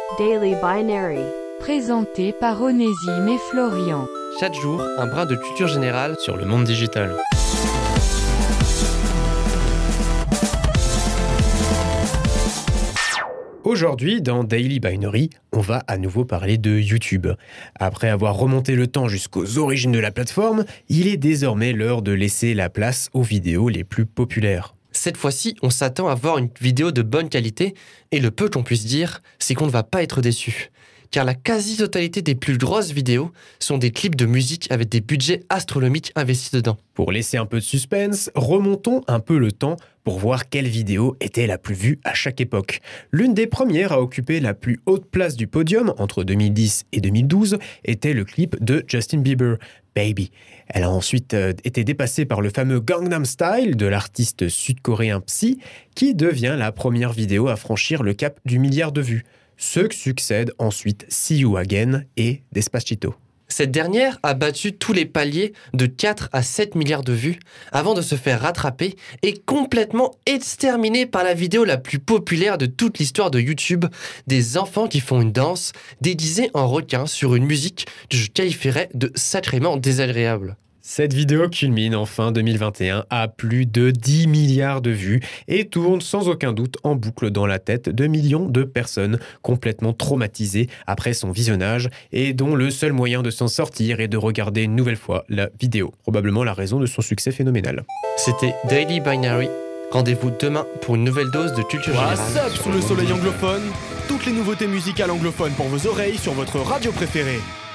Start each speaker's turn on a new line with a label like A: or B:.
A: Daily Binary.
B: Présenté par Onésime et Florian.
C: Chaque jour, un brin de culture générale sur le monde digital.
D: Aujourd'hui, dans Daily Binary, on va à nouveau parler de YouTube. Après avoir remonté le temps jusqu'aux origines de la plateforme, il est désormais l'heure de laisser la place aux vidéos les plus populaires.
C: Cette fois-ci, on s'attend à voir une vidéo de bonne qualité, et le peu qu'on puisse dire, c'est qu'on ne va pas être déçu. Car la quasi-totalité des plus grosses vidéos sont des clips de musique avec des budgets astronomiques investis dedans.
D: Pour laisser un peu de suspense, remontons un peu le temps pour voir quelle vidéo était la plus vue à chaque époque. L'une des premières à occuper la plus haute place du podium entre 2010 et 2012 était le clip de Justin Bieber, Baby. Elle a ensuite été dépassée par le fameux Gangnam Style de l'artiste sud-coréen Psy, qui devient la première vidéo à franchir le cap du milliard de vues. Ce que succèdent ensuite See You Again et Despacito.
C: Cette dernière a battu tous les paliers de 4 à 7 milliards de vues avant de se faire rattraper et complètement exterminée par la vidéo la plus populaire de toute l'histoire de YouTube, des enfants qui font une danse déguisés en requin sur une musique que je qualifierais de sacrément désagréable.
D: Cette vidéo culmine en fin 2021 à plus de 10 milliards de vues et tourne sans aucun doute en boucle dans la tête de millions de personnes complètement traumatisées après son visionnage et dont le seul moyen de s'en sortir est de regarder une nouvelle fois la vidéo. Probablement la raison de son succès phénoménal.
C: C'était Daily Binary. Rendez-vous demain pour une nouvelle dose de culture générale.
E: What's up sous le soleil anglophone? Toutes les nouveautés musicales anglophones pour vos oreilles sur votre radio préférée.